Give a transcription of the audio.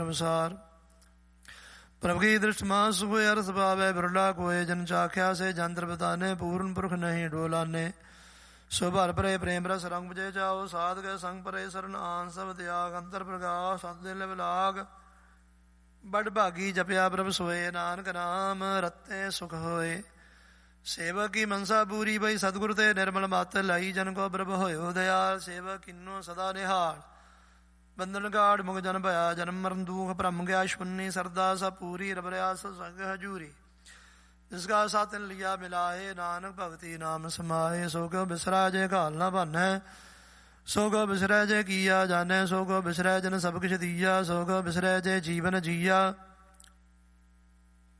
अनुसार प्रभ की दृष्ट मास हुए अर्थ भावे बिरला कोय जन चाख्या से जंत्र बताने पूर्ण पुरख नहीं डोलाने सो भर परे प्रेम रस रंग बजे जाओ साध गए संग परे शरण आन सब त्याग अंतर प्रकाश सत दिल विलाग बड़ भागी जपया प्रभ सोए नानक नाम रत्ते सुख होए सेवक की मनसा पूरी बई सतगुरु ते निर्मल मत लाई जन को प्रभ होयो दयाल सेवक किन्नो सदा निहाल बंधन गाड़ मुग जन भया जन्म मरण दुख भ्रम गया शून्य सरदा सा पूरी रबरयास संग हजूरी जिसका सातन लिया मिलाए नानक भगति नाम समाए सो को बिसरा जय घाल न बन सो को बिसरै जय किया जाने सो को बिसरै जन सब किछ दिया सो को बिसरै जय जीवन जिया